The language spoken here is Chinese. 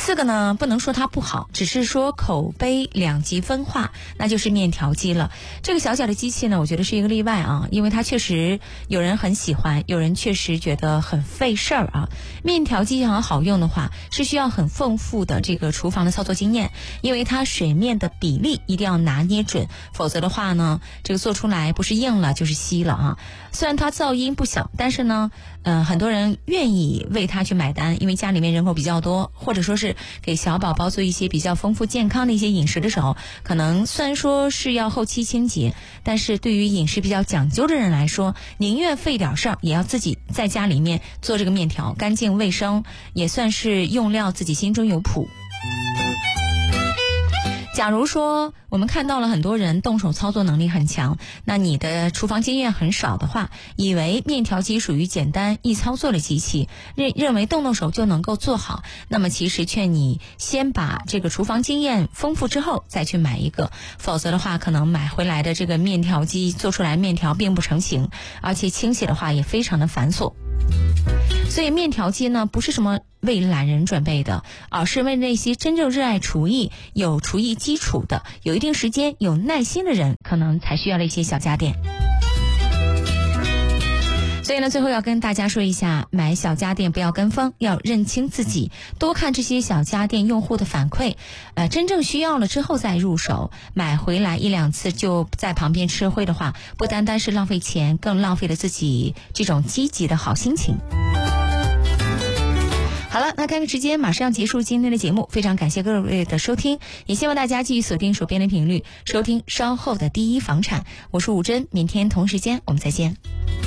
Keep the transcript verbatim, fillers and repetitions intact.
四个呢，不能说它不好，只是说口碑两极分化，那就是面条机了。这个小小的机器呢，我觉得是一个例外啊，因为它确实有人很喜欢，有人确实觉得很费事儿啊。面条机想要好用的话，是需要很丰富的这个厨房的操作经验，因为它水面的比例一定要拿捏准，否则的话呢，这个做出来不是硬了就是稀了啊。虽然它噪音不小，但是呢，呃，很多人愿意为它去买单，因为家里面人口比较多，或者说是给小宝宝做一些比较丰富健康的一些饮食的时候，可能虽然说是要后期清洁，但是对于饮食比较讲究的人来说，宁愿费点事儿，也要自己在家里面做这个面条，干净卫生，也算是用料自己心中有谱。假如说我们看到了很多人动手操作能力很强，那你的厨房经验很少的话，以为面条机属于简单易操作的机器，认认为动动手就能够做好，那么其实劝你先把这个厨房经验丰富之后再去买一个，否则的话可能买回来的这个面条机做出来面条并不成形，而且清洗的话也非常的繁琐。所以面条机呢，不是什么为懒人准备的，而是为那些真正热爱厨艺、有厨艺基础的、有一定时间、有耐心的人，可能才需要的一些小家电。所以呢，最后要跟大家说一下，买小家电不要跟风，要认清自己，多看这些小家电用户的反馈，呃，真正需要了之后再入手。买回来一两次就在旁边吃灰的话，不单单是浪费钱，更浪费了自己这种积极的好心情。好了，那看看时间，马上要结束今天的节目，非常感谢各位的收听，也希望大家继续锁定手边的频率，收听稍后的第一房产。我是吴珍，明天同时间我们再见。